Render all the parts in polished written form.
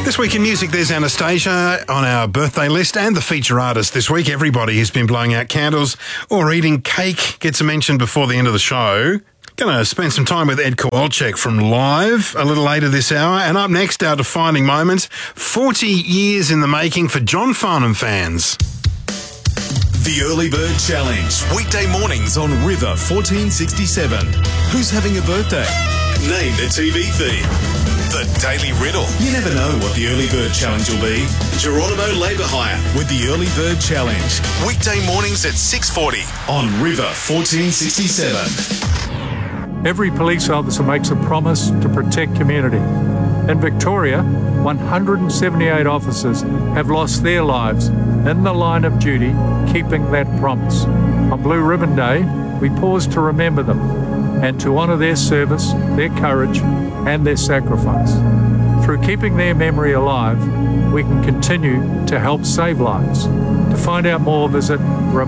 This week in music, there's Anastasia on our birthday list and the feature artist this week. Everybody who's been blowing out candles or eating cake gets a mention before the end of the show. Going to spend some time with Ed Kowalczyk from Live a little later this hour. And up next, our defining moments, 40 years in the making for John Farnham fans. The Early Bird Challenge, weekday mornings on River 1467. Who's having a birthday? Name the TV theme. The Daily Riddle. You never know what the Early Bird Challenge will be. Geronimo Labour Hire with the Early Bird Challenge. Weekday mornings at 6:40 on River 1467. Every police officer makes a promise to protect community. In Victoria, 178 officers have lost their lives in the line of duty, keeping that promise. On Blue Ribbon Day, we pause to remember them and to honour their service, their courage and their sacrifice. Through keeping their memory alive, we can continue to help save lives. To find out more, visit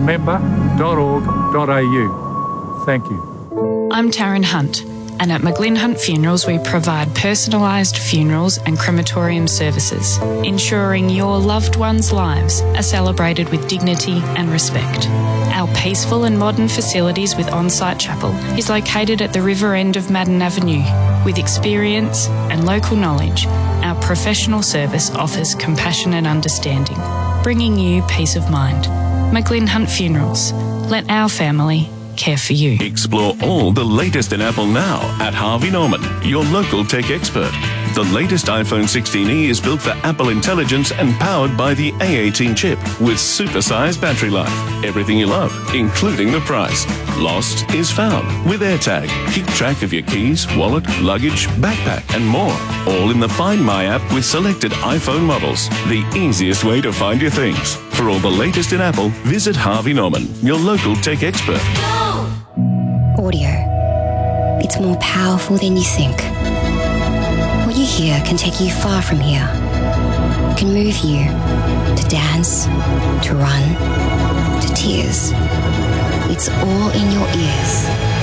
remember.org.au. Thank you. I'm Taryn Hunt, and at McGlynn Hunt Funerals we provide personalised funerals and crematorium services, ensuring your loved ones' lives are celebrated with dignity and respect. Our peaceful and modern facilities with on-site chapel is located at the river end of Madden Avenue. With experience and local knowledge, our professional service offers compassion and understanding, bringing you peace of mind. McGlynn Hunt Funerals. Let our family care for you. Explore all the latest in Apple now at Harvey Norman, your local tech expert. The latest iPhone 16e is built for Apple Intelligence and powered by the A18 chip with super-sized battery life. Everything you love, including the price. Lost is found with AirTag. Keep track of your keys, wallet, luggage, backpack and more. All in the Find My app with selected iPhone models. The easiest way to find your things. For all the latest in Apple, visit Harvey Norman, your local tech expert. Audio. It's more powerful than you think. What you hear can take you far from here. It can move you to dance, to run, to tears. It's all in your ears.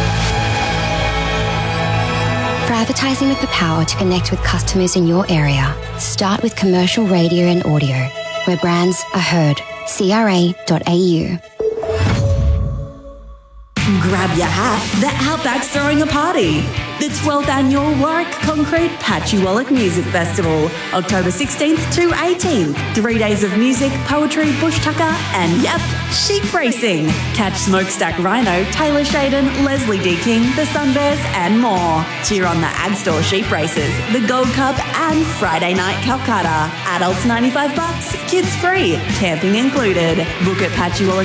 For advertising with the power to connect with customers in your area, start with commercial radio and audio, where brands are heard. CRA.au. Grab your hat, the Outback's throwing a party. The 12th annual Warwick Concrete Patchywallop Music Festival, October 16th to 18th. 3 days of music, poetry, bush tucker, and yep, sheep racing. Catch Smokestack Rhino, Taylor Shaden, Leslie D. King, the Sunbears, and more. Cheer on the Ag Store sheep races, the Gold Cup, and Friday Night Calcutta. Adults $95, kids free, camping included. Book at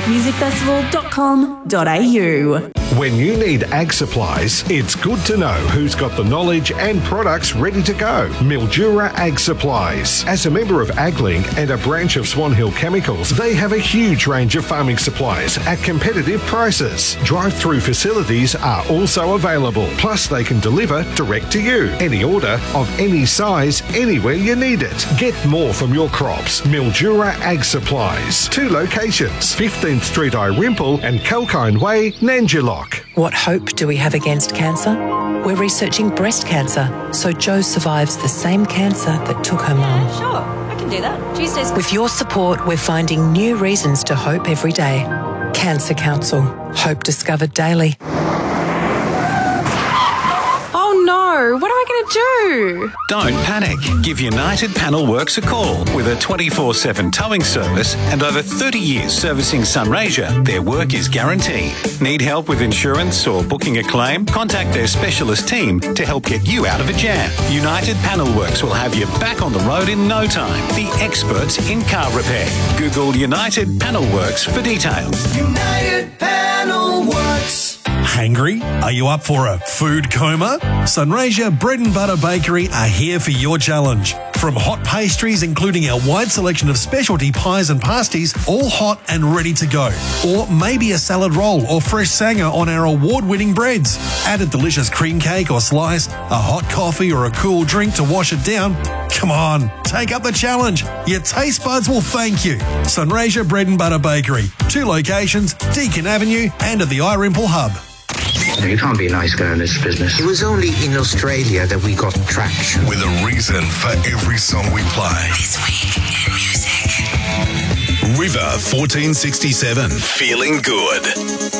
patchywallopmusicfestival.com.au. When you need ag supplies, it's good to know who's got the knowledge and products ready to go. Mildura Ag Supplies. As a member of AgLink and a branch of Swan Hill Chemicals, they have a huge range of farming supplies at competitive prices. Drive-through facilities are also available. Plus, they can deliver direct to you. Any order of any size, anywhere you need it. Get more from your crops. Mildura Ag Supplies. 2 locations, 15th Street Irimple and Kalkine Way, Nanjilock. What hope do we have against cancer? We're researching breast cancer, so Jo survives the same cancer that took her mum. Sure, I can do that. Tuesdays. With your support, we're finding new reasons to hope every day. Cancer Council. Hope discovered daily. Oh no, what am I going to do? Don't panic. Give United Panel Works a call. With a 24/7 towing service and over 30 years servicing Sunraysia, their work is guaranteed. Need help with insurance or booking a claim? Contact their specialist team to help get you out of a jam. United Panel Works will have you back on the road in no time. The experts in car repair. Google United Panel Works for details. United Panel Works. Hangry? Are you up for a food coma? Sunraysia Bread and Butter Bakery are here for your challenge. From hot pastries, including our wide selection of specialty pies and pasties, all hot and ready to go. Or maybe a salad roll or fresh sanger on our award-winning breads. Add a delicious cream cake or slice, a hot coffee or a cool drink to wash it down. Come on, take up the challenge. Your taste buds will thank you. Sunraysia Bread and Butter Bakery. 2 locations, Deakin Avenue and at the Irimple Hub. You can't be a nice guy in this business. It was only in Australia that we got traction. With a reason for every song we play. This week in music. River 1467. Feeling good.